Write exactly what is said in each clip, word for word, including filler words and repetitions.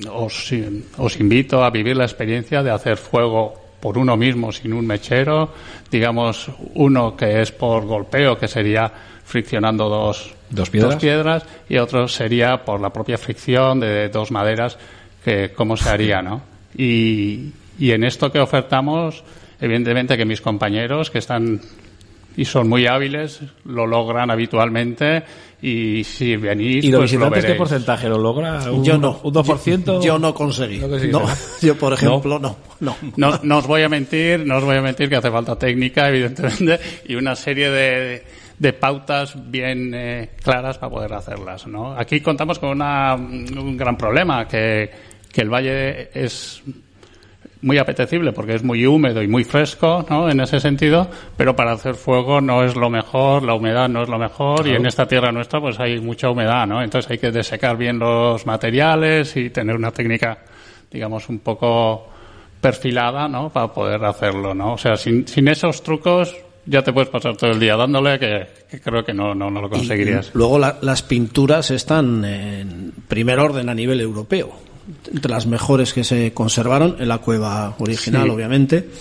os, os invito a vivir la experiencia de hacer fuego por uno mismo sin un mechero, digamos uno que es por golpeo, que sería friccionando dos, ¿Dos piedras? dos piedras, y otro sería por la propia fricción de dos maderas, que cómo se haría, ¿no? Y, y en esto que ofertamos, evidentemente que mis compañeros que están y son muy hábiles lo logran habitualmente, y si venís, ¿Y los pues lo visitantes veréis. qué porcentaje lo logra? ¿Un, Yo no. ¿Un dos por ciento? Yo, yo no conseguí. No conseguí, No, ¿no? yo, por ejemplo, no. No, No, no os voy a mentir, no os voy a mentir que hace falta técnica, evidentemente, y una serie de, de pautas bien eh, claras para poder hacerlas, ¿no? Aquí contamos con una, un gran problema, que, que el valle es muy apetecible porque es muy húmedo y muy fresco, ¿no? En ese sentido, pero para hacer fuego no es lo mejor, la humedad no es lo mejor, claro. Y en esta tierra nuestra pues hay mucha humedad, ¿no? Entonces hay que desecar bien los materiales y tener una técnica, digamos, un poco perfilada, ¿no? Para poder hacerlo, ¿no? O sea, sin, sin esos trucos ya te puedes pasar todo el día dándole, que, que creo que no, no, no lo conseguirías. Y luego la, las pinturas están en primer orden a nivel europeo, entre las mejores que se conservaron en la cueva original, sí. Obviamente.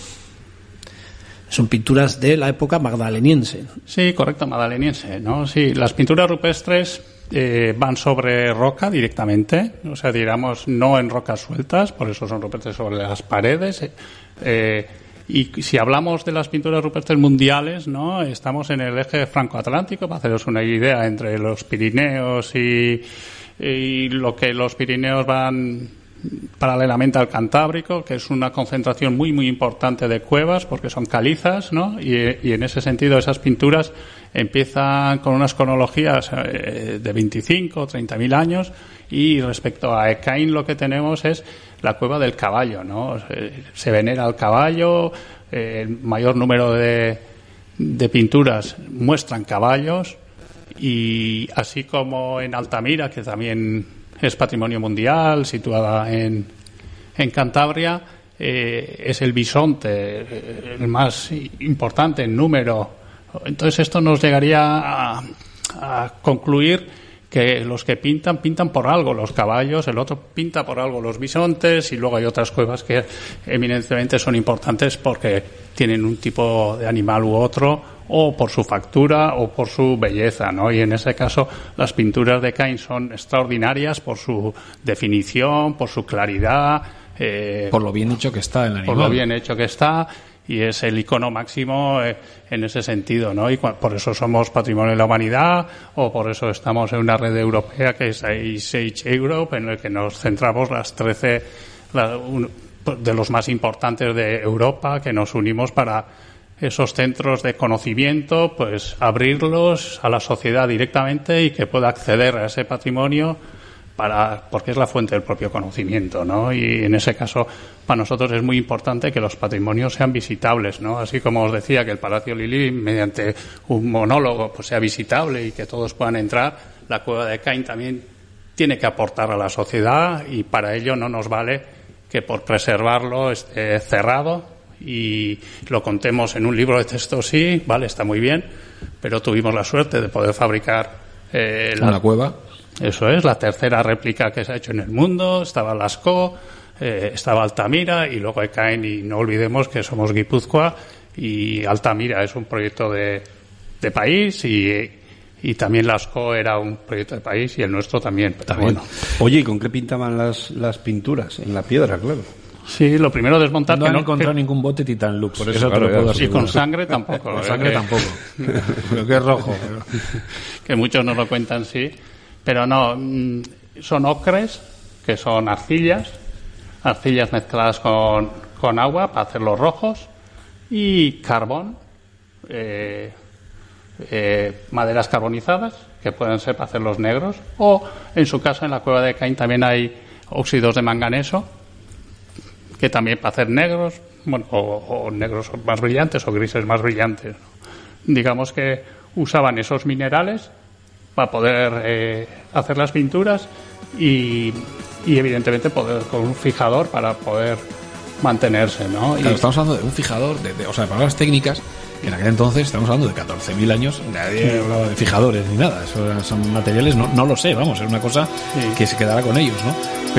Son pinturas de la época magdaleniense. Sí, correcto, magdaleniense, ¿no? Sí, las pinturas rupestres eh, van sobre roca directamente, o sea, digamos, no en rocas sueltas, por eso son rupestres sobre las paredes. Eh, eh, y si hablamos de las pinturas rupestres mundiales, ¿no? Estamos en el eje franco-atlántico, para haceros una idea, entre los Pirineos y, y lo que los Pirineos van paralelamente al Cantábrico, que es una concentración muy muy importante de cuevas porque son calizas, ¿no? Y, y en ese sentido esas pinturas empiezan con unas cronologías eh, de veinticinco o treinta mil años, y respecto a Ekain lo que tenemos es la cueva del caballo, ¿no? Se, se venera al caballo, eh, el mayor número de, de pinturas muestran caballos, y así como en Altamira, que también es patrimonio mundial, situada en, en Cantabria, eh, es el bisonte el más importante en número. Entonces esto nos llegaría a, a concluir que los que pintan, pintan por algo los caballos, el otro pinta por algo los bisontes, y luego hay otras cuevas que eminentemente son importantes porque tienen un tipo de animal u otro, o por su factura o por su belleza, ¿no? Y en ese caso las pinturas de Ekain son extraordinarias por su definición, por su claridad, eh, por lo bien hecho que está el animal. Por lo bien hecho que está, y es el icono máximo eh, en ese sentido, ¿no? Y por eso somos Patrimonio de la Humanidad, o por eso estamos en una red europea que es Ice Age Europe, en el que nos centramos las trece la, un, de los más importantes de Europa, que nos unimos para esos centros de conocimiento, pues abrirlos a la sociedad directamente y que pueda acceder a ese patrimonio, para porque es la fuente del propio conocimiento, ¿no? Y en ese caso para nosotros es muy importante que los patrimonios sean visitables, ¿no? Así como os decía que el Palacio Lili mediante un monólogo pues sea visitable y que todos puedan entrar, la cueva de Ekain también tiene que aportar a la sociedad, y para ello no nos vale que por preservarlo esté cerrado y lo contemos en un libro de texto. Sí, vale, está muy bien, pero tuvimos la suerte de poder fabricar eh, la, una cueva. Eso es, la tercera réplica que se ha hecho en el mundo. Estaba Lascaux, eh, estaba Altamira y luego Ekain, y no olvidemos que somos Guipúzcoa, y Altamira es un proyecto de, de país, y, y también Lascaux era un proyecto de país, y el nuestro también. Pero también. Bueno. Oye, ¿y con qué pintaban las, las pinturas? En la piedra, claro. Sí, lo primero desmontar. No que han no encontrado que... ningún bote Titan Lux, por eso, eso claro, te lo puedo asegurar. Y con sangre tampoco. Con ¿eh? sangre que... tampoco. Pero que es rojo. Pero... que muchos nos lo cuentan, sí. Pero no, son ocres, que son arcillas, arcillas mezcladas con, con agua para hacer los rojos, y carbón, eh, eh, maderas carbonizadas, que pueden ser para hacer los negros, o en su caso en la cueva de Ekain también hay óxidos de manganeso, que también para hacer negros, bueno, o, o negros más brillantes o grises más brillantes. Digamos que usaban esos minerales para poder eh, hacer las pinturas, y, y evidentemente poder con un fijador para poder mantenerse, ¿no? Claro, y... estamos hablando de un fijador, de, de, o sea, de palabras técnicas, que en aquel entonces estamos hablando de catorce mil años, nadie sí. hablaba de fijadores ni nada, eso son materiales, no, no lo sé, vamos, es una cosa sí. que se quedará con ellos, ¿no?